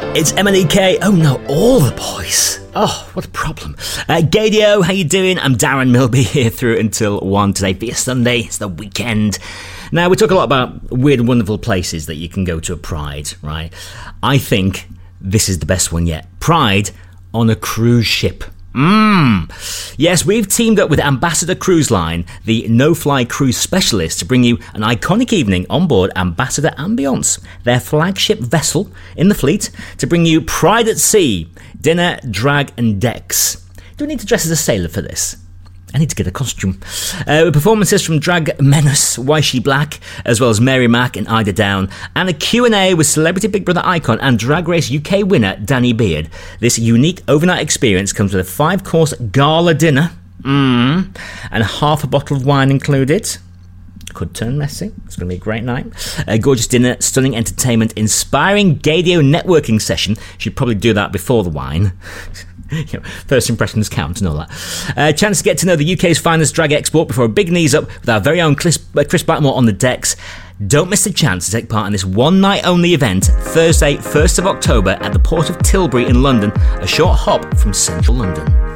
It's MLEK. Oh no, all the boys. Oh, what a problem. Gadio, how you doing? I'm Darren Milby here through until 1 today for your Sunday. It's the weekend. Now, we talk a lot about weird and wonderful places that you can go to at Pride, right? I think this is the best one yet. Pride on a cruise ship. Yes, we've teamed up with Ambassador Cruise Line, the no-fly cruise specialist, to bring you an iconic evening on board Ambassador Ambiance, their flagship vessel in the fleet, to bring you Pride at Sea, dinner, drag and decks. Do we need to dress as a sailor for this? I need to get a costume. Performances from Drag Menace, Waishi Black, as well as Mary Mack and Ida Down, and a Q&A with Celebrity Big Brother icon and Drag Race UK winner Danny Beard. This unique overnight experience comes with a 5-course gala dinner, and half a bottle of wine included. Could turn messy. It's going to be a great night. A gorgeous dinner, stunning entertainment, inspiring Gadio networking session. Should probably do that before the wine. First impressions count and all that. Chance to get to know the UK's finest drag export before a big knees up with our very own Chris Blackmore on the decks. Don't miss the chance to take part in this one-night-only event, Thursday, 1st of October, at the Port of Tilbury in London, a short hop from central London.